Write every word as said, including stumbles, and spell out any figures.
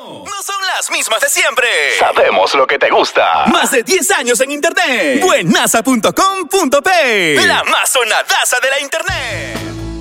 No, no son las mismas de siempre. Sabemos lo que te gusta. Más de diez años en internet. Buenaza punto com punto pe. La más sonadaza de la internet.